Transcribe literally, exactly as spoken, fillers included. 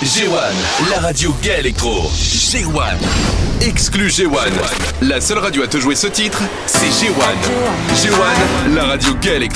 G un, la radio gay électro. G un. Exclu G un. La seule radio à te jouer ce titre, c'est G un. G un, la radio gay électro.